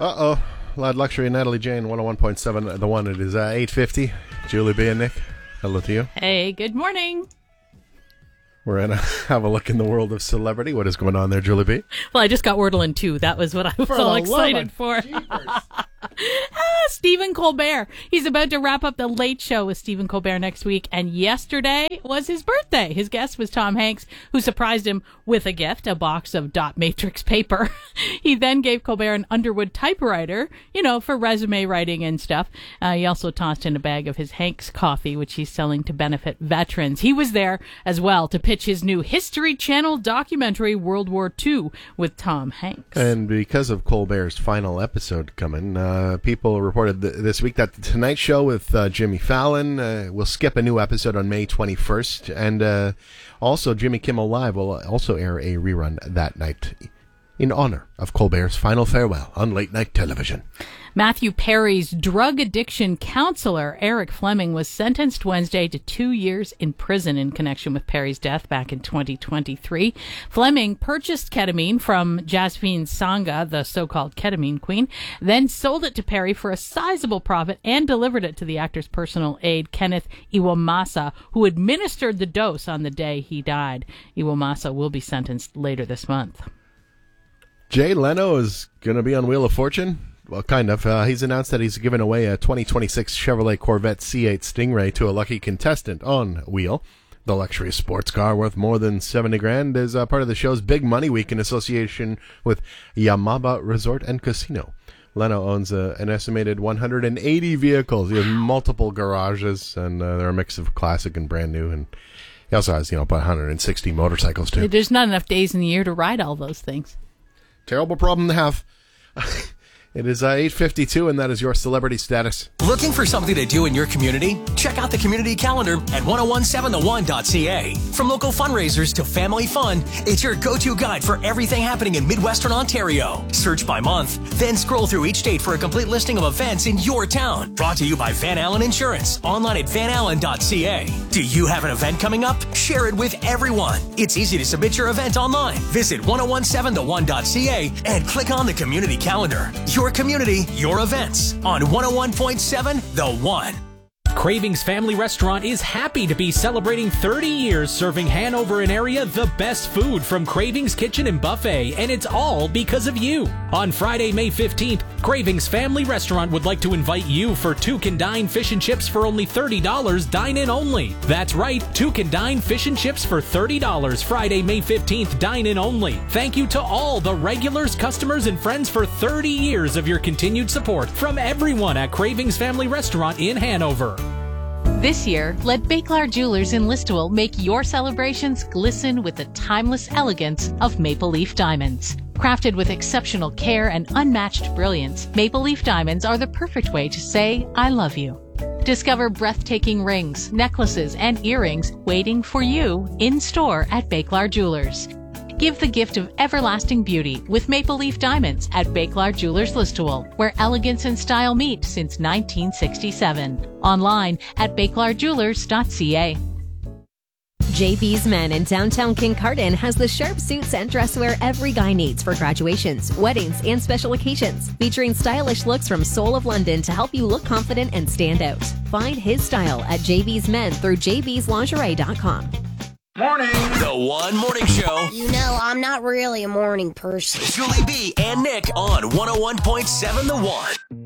Uh-oh. Loud Luxury, Natalie Jane, 101.7, the one. It is 8:50. Julie B. and Nick, hello to you. Hey, good morning. We're going to have a look in the world of celebrity. What is going on there, Julie B? Well, I just got Wordle in 2. That was what I was all excited for. Stephen Colbert. He's about to wrap up The Late Show with Stephen Colbert next week, and yesterday was his birthday. His guest was Tom Hanks, who surprised him with a gift, a box of dot matrix paper. He then gave Colbert an Underwood typewriter, for resume writing and stuff. He also tossed in a bag of his Hanks coffee, which he's selling to benefit veterans. He was there as well to pitch his new History Channel documentary, World War II, with Tom Hanks. And because of Colbert's final episode coming, people reported this week that The Tonight Show with Jimmy Fallon will skip a new episode on May 21st. And also Jimmy Kimmel Live will also air a rerun that night in honor of Colbert's final farewell on late night television. Matthew Perry's drug addiction counselor, Eric Fleming, was sentenced Wednesday to 2 years in prison in connection with Perry's death back in 2023. Fleming purchased ketamine from Jasmine Sangha, the so-called ketamine queen, then sold it to Perry for a sizable profit and delivered it to the actor's personal aide, Kenneth Iwamasa, who administered the dose on the day he died. Iwamasa will be sentenced later this month. Jay Leno is going to be on Wheel of Fortune. Well, kind of. He's announced that he's given away a 2026 Chevrolet Corvette C8 Stingray to a lucky contestant on Wheel. The luxury sports car worth more than $70,000 is part of the show's Big Money Week in association with Yamaba Resort and Casino. Leno owns an estimated 180 vehicles. He has multiple garages, and they're a mix of classic and brand new. And he also has, about 160 motorcycles, too. There's not enough days in the year to ride all those things. Terrible problem to have. It is 8:52, and that is your celebrity status. Looking for something to do in your community? Check out the community calendar at 1017theone.ca. From local fundraisers to family fun, it's your go-to guide for everything happening in Midwestern Ontario. Search by month, then scroll through each date for a complete listing of events in your town. Brought to you by Van Allen Insurance, online at vanallen.ca. Do you have an event coming up? Share it with everyone. It's easy to submit your event online. Visit 1017theone.ca and click on the community calendar. Your community, your events on 101.7 The One. Cravings Family Restaurant is happy to be celebrating 30 years serving Hanover and area the best food from Cravings Kitchen and Buffet, and it's all because of you. On Friday, May 15th, Cravings Family Restaurant would like to invite you for Two Can Dine Fish and Chips for only $30, dine-in only. That's right, Two Can Dine Fish and Chips for $30, Friday, May 15th, dine-in only. Thank you to all the regulars, customers, and friends for 30 years of your continued support from everyone at Cravings Family Restaurant in Hanover. This year, let Bakelard Jewelers in Listowel make your celebrations glisten with the timeless elegance of Maple Leaf Diamonds. Crafted with exceptional care and unmatched brilliance, Maple Leaf Diamonds are the perfect way to say, I love you. Discover breathtaking rings, necklaces, and earrings waiting for you in-store at Bakelard Jewelers. Give the gift of everlasting beauty with Maple Leaf Diamonds at Bakelard Jewelers Listowel, where elegance and style meet since 1967. Online at bakelardjewelers.ca. JB's Men in downtown Kincardine has the sharp suits and dresswear every guy needs for graduations, weddings, and special occasions, featuring stylish looks from Soul of London to help you look confident and stand out. Find his style at JB's Men through jbslingerie.com. Morning. The One Morning Show. I'm not really a morning person. Julie B and Nick on 101.7 The One.